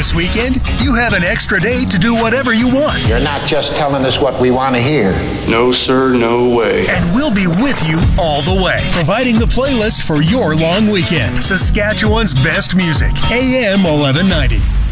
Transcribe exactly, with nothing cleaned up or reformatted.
this weekend, you have an extra day to do whatever you want. You're not just telling us what we want to hear. No, sir, no way. And we'll be with you all the way, providing the playlist for your long weekend. Saskatchewan's best music, A M eleven ninety.